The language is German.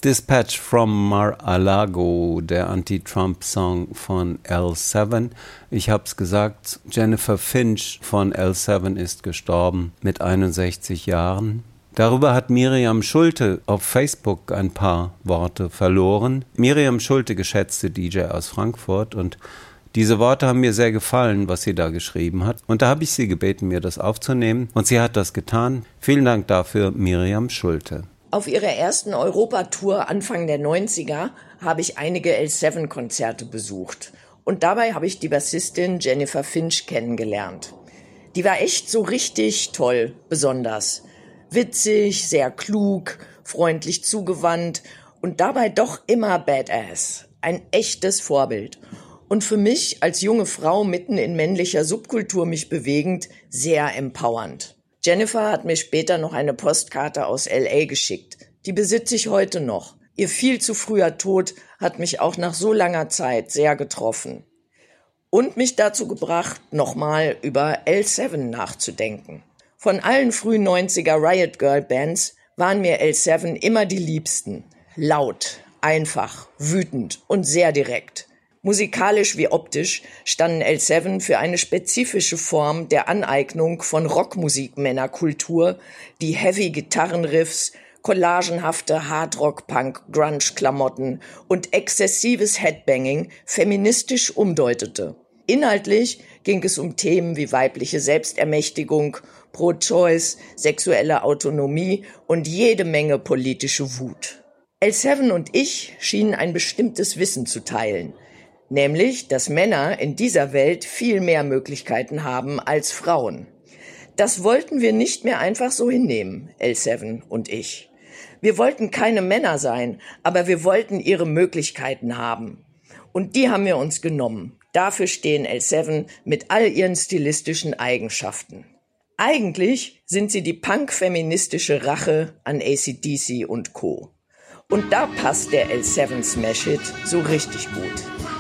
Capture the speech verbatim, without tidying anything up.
Dispatch from Mar-a-Lago, der Anti-Trump-Song von L sieben. Ich hab's gesagt, Jennifer Finch von L sieben ist gestorben mit einundsechzig Jahren. Darüber hat Miriam Schulte auf Facebook ein paar Worte verloren. Miriam Schulte, geschätzte D J aus Frankfurt, und diese Worte haben mir sehr gefallen, was sie da geschrieben hat. Und da habe ich sie gebeten, mir das aufzunehmen. Und sie hat das getan. Vielen Dank dafür, Miriam Schulte. Auf ihrer ersten Europatour Anfang der neunziger habe ich einige L sieben Konzerte besucht. Und dabei habe ich die Bassistin Jennifer Finch kennengelernt. Die war echt so richtig toll, besonders. Witzig, sehr klug, freundlich zugewandt und dabei doch immer badass. Ein echtes Vorbild. Und für mich als junge Frau mitten in männlicher Subkultur mich bewegend, sehr empowernd. Jennifer hat mir später noch eine Postkarte aus L A geschickt. Die besitze ich heute noch. Ihr viel zu früher Tod hat mich auch nach so langer Zeit sehr getroffen. Und mich dazu gebracht, nochmal über L sieben nachzudenken. Von allen frühen neunziger Riot Girl Bands waren mir L sieben immer die liebsten. Laut, einfach, wütend und sehr direkt. Musikalisch wie optisch standen L sieben für eine spezifische Form der Aneignung von Rockmusikmännerkultur, die Heavy-Gitarrenriffs, collagenhafte Hardrock-Punk-Grunge-Klamotten und exzessives Headbanging feministisch umdeutete. Inhaltlich ging es um Themen wie weibliche Selbstermächtigung, Pro-Choice, sexuelle Autonomie und jede Menge politische Wut. L sieben und ich schienen ein bestimmtes Wissen zu teilen. Nämlich, dass Männer in dieser Welt viel mehr Möglichkeiten haben als Frauen. Das wollten wir nicht mehr einfach so hinnehmen, L sieben und ich. Wir wollten keine Männer sein, aber wir wollten ihre Möglichkeiten haben. Und die haben wir uns genommen. Dafür stehen L sieben mit all ihren stilistischen Eigenschaften. Eigentlich sind sie die punk-feministische Rache an A C D C und Co. Und da passt der L sieben Smash Hit so richtig gut.